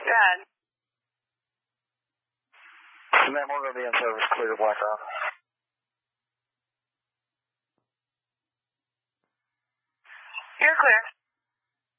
Good. Ma'am, we're going to be in service. Clear to Black Rock. You're clear.